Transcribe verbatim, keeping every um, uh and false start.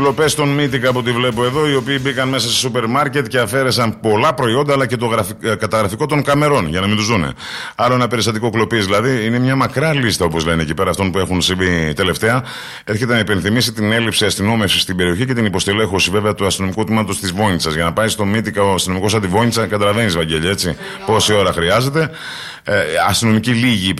κλοπές στον Μύτικα από ό,τι βλέπω εδώ, οι οποίοι μπήκαν μέσα σε σούπερ μάρκετ και αφαίρεσαν πολλά προϊόντα αλλά και το γραφ... καταγραφικό των καμερών για να μην του ζουνε. Άλλο ένα περιστατικό κλοπής δηλαδή. Είναι μια μακρά λίστα, όπως λένε εκεί πέρα, αυτών που έχουν συμβεί τελευταία. Έρχεται να υπενθυμίσει την έλλειψη αστυνόμευσης στην περιοχή και την υποστελέχωση βέβαια του αστυνομικού τμήματος της Βόινιτσας. Για να πάει στο Μύτικα ο αστυνομικός από τη Βόινιτσα, καταλαβαίνεις, Βαγγέλη, έτσι, πόση ώρα χρειάζεται. Ε, αστυνομικοί λίγοι